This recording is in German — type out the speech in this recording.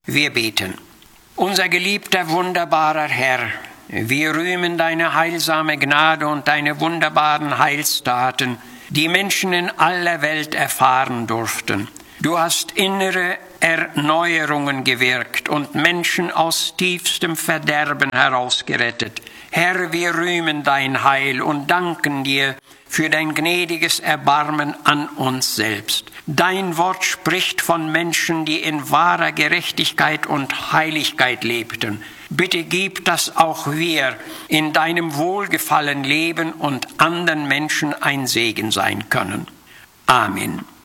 Wir beten. Unser geliebter, wunderbarer Herr, wir rühmen deine heilsame Gnade und deine wunderbaren Heilstaten, die Menschen in aller Welt erfahren durften. Du hast innere Erneuerungen gewirkt und Menschen aus tiefstem Verderben herausgerettet. Herr, wir rühmen dein Heil und danken dir für dein gnädiges Erbarmen an uns selbst. Dein Wort spricht von Menschen, die in wahrer Gerechtigkeit und Heiligkeit lebten. Bitte gib, dass auch wir in deinem Wohlgefallen leben und anderen Menschen ein Segen sein können. Amen.